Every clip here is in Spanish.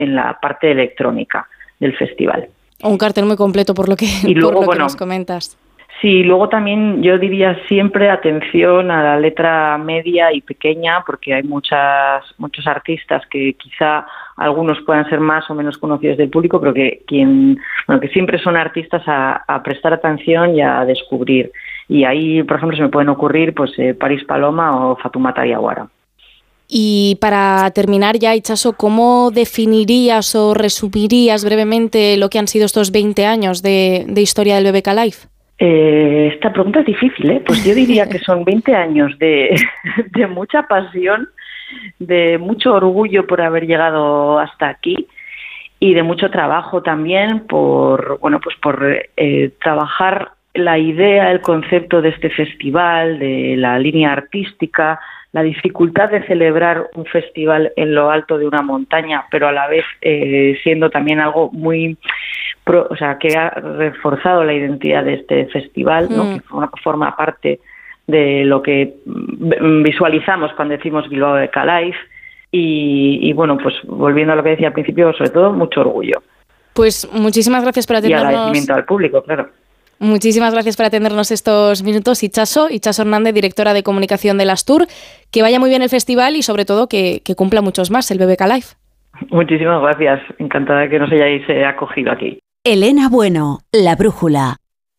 en la parte electrónica del festival. Un cartel muy completo por lo que, y luego, que nos comentas. Sí, luego también yo diría siempre atención a la letra media y pequeña, porque hay muchos artistas que quizá algunos puedan ser más o menos conocidos del público, pero que siempre son artistas a prestar atención y a descubrir. Y ahí, por ejemplo, se me pueden ocurrir París Paloma o Fatoumata Diawara. Y para terminar ya, Itxaso, ¿cómo definirías o resumirías brevemente lo que han sido estos 20 años de historia del BBK Live? Esta pregunta es difícil, ¿eh? Pues yo diría que son 20 años de mucha pasión, de mucho orgullo por haber llegado hasta aquí y de mucho trabajo también por trabajar la idea, el concepto de este festival, de la línea artística, la dificultad de celebrar un festival en lo alto de una montaña, pero a la vez siendo también algo muy que ha reforzado la identidad de este festival, ¿no? Que forma parte de lo que visualizamos cuando decimos Bilbao BBK Live y bueno, pues volviendo a lo que decía al principio, sobre todo mucho orgullo. Pues muchísimas gracias por atendernos. Y agradecimiento al público, claro. Muchísimas gracias por atendernos estos minutos, Itxaso Hernández, directora de comunicación de Astur. Que vaya muy bien el festival y sobre todo que cumpla muchos más el BBK Live. Muchísimas gracias, encantada de que nos hayáis acogido aquí. Elena Bueno, La Brújula.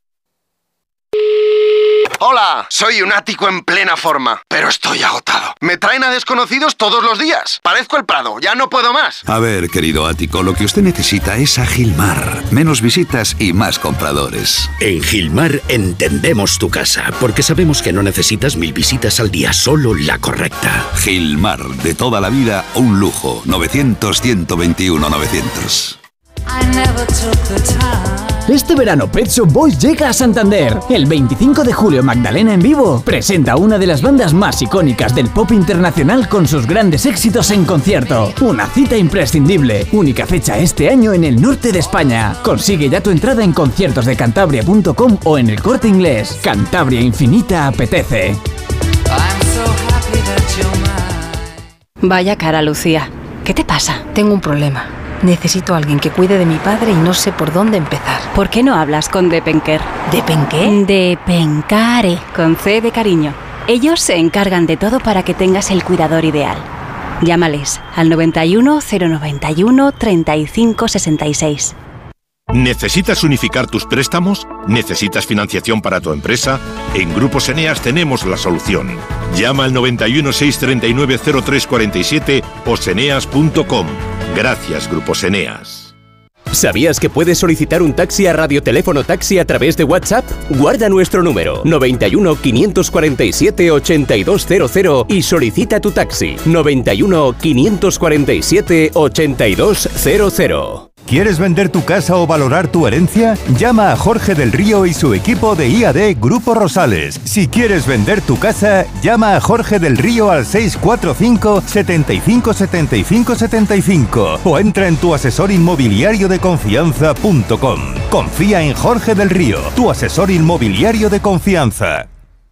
Hola, soy un ático en plena forma, pero estoy agotado. Me traen a desconocidos todos los días. Parezco el Prado, ya no puedo más. A ver, querido ático, lo que usted necesita es a Gilmar. Menos visitas y más compradores. En Gilmar entendemos tu casa, porque sabemos que no necesitas 1000 visitas al día, solo la correcta. Gilmar, de toda la vida, un lujo. 900-121-900. Este verano Pet Shop Boys llega a Santander. El 25 de julio Magdalena en Vivo presenta una de las bandas más icónicas del pop internacional con sus grandes éxitos en concierto. Una cita imprescindible, única fecha este año en el norte de España. Consigue ya tu entrada en conciertosdecantabria.com o en el Corte Inglés. Cantabria Infinita apetece. Vaya cara, Lucía. ¿Qué te pasa? Tengo un problema. Necesito a alguien que cuide de mi padre y no sé por dónde empezar. ¿Por qué no hablas con Depenker? ¿Depenqué? Depencare, con C de cariño. Ellos se encargan de todo para que tengas el cuidador ideal. Llámales al 91 091 35 66. ¿Necesitas unificar tus préstamos? ¿Necesitas financiación para tu empresa? En Grupos Eneas tenemos la solución. Llama al 91 639 0347 o seneas.com. Gracias, Grupos Eneas. ¿Sabías que puedes solicitar un taxi a Radioteléfono Taxi a través de WhatsApp? Guarda nuestro número 91 547 8200 y solicita tu taxi 91 547 8200. ¿Quieres vender tu casa o valorar tu herencia? Llama a Jorge del Río y su equipo de IAD Grupo Rosales. Si quieres vender tu casa, llama a Jorge del Río al 645 75 75 75 o entra en tuasesorinmobiliariodeconfianza.com. Confía en Jorge del Río, tu asesor inmobiliario de confianza.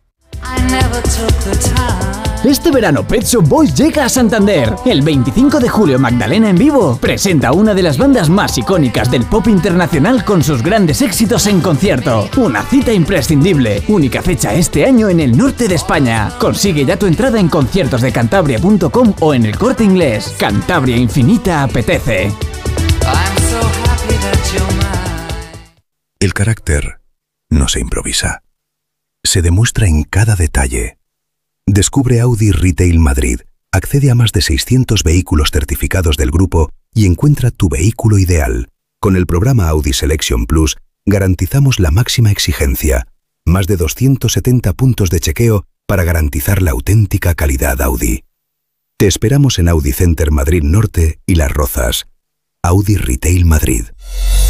Este verano Pet Shop Boys llega a Santander. El 25 de julio Magdalena en Vivo presenta una de las bandas más icónicas del pop internacional con sus grandes éxitos en concierto. Una cita imprescindible, única fecha este año en el norte de España. Consigue ya tu entrada en conciertosdecantabria.com o en el Corte Inglés. Cantabria Infinita apetece. El carácter no se improvisa. Se demuestra en cada detalle. Descubre Audi Retail Madrid, accede a más de 600 vehículos certificados del grupo y encuentra tu vehículo ideal. Con el programa Audi Selection Plus garantizamos la máxima exigencia, más de 270 puntos de chequeo para garantizar la auténtica calidad Audi. Te esperamos en Audi Center Madrid Norte y Las Rozas. Audi Retail Madrid.